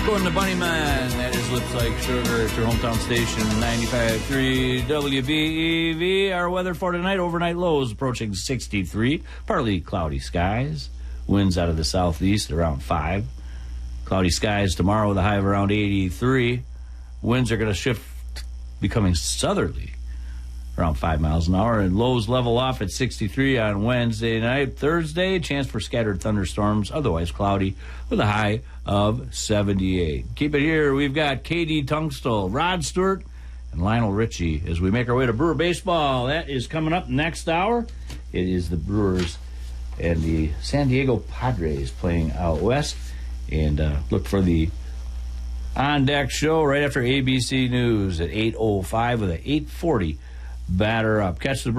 And the Bunny Man, that is Lips Like Sugar at your hometown station, 95.3 WBEV. Our weather for tonight, overnight lows approaching 63, partly cloudy skies. Winds out of the southeast around 5. Cloudy skies tomorrow with a high of around 83. Winds are going to shift, becoming southerly, around 5 miles an hour, and lows level off at 63 on Wednesday night. Thursday, chance for scattered thunderstorms, otherwise cloudy, with a high of 78. Keep it here. We've got K.D. Tunstall, Rod Stewart, and Lionel Richie as we make our way to Brewer Baseball. That is coming up next hour. It is the Brewers and the San Diego Padres playing out west. And look for the On Deck show right after ABC News at 8:05 with an 8:40 batter up. Catch the